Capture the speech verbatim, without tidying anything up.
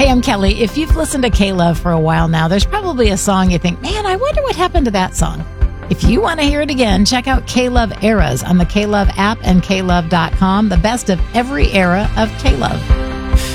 Hey, I'm Kelly. If you've listened to K-Love for a while now, there's probably a song you think, man, I wonder what happened to that song. If you want to hear it again, check out K-Love Eras on the K-Love app and K love dot com, the best of every era of K-Love.